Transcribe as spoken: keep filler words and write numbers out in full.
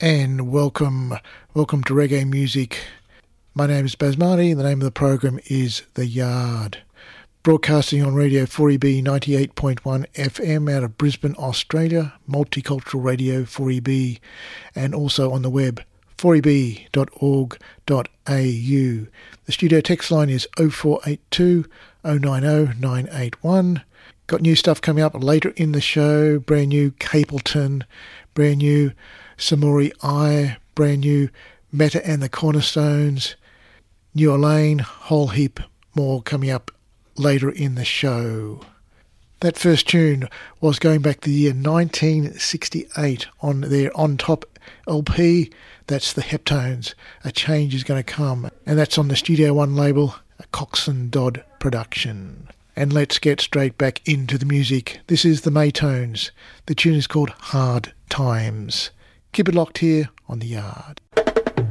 and welcome, welcome to Reggae Music. My name is Basmati. The name of the program is The Yard. Broadcasting on Radio four E B ninety-eight point one F M out of Brisbane, Australia, Multicultural Radio four E B, and also on the web, four e b dot org dot a u. The studio text line is oh four eight two, oh nine oh, nine eight one. Got new stuff coming up later in the show, brand new Capleton, brand new Samori I, brand new Meta and the Cornerstones, New Elaine, whole heap more coming up later in the show. That first tune was going back to the year nineteen sixty-eight on their On Top L P. That's the Heptones. A Change Is Gonna Come. And that's on the Studio One label, a Coxsone Dodd production. And let's get straight back into the music. This is the Maytones. The tune is called Hard Times. Keep it locked here on The Yard.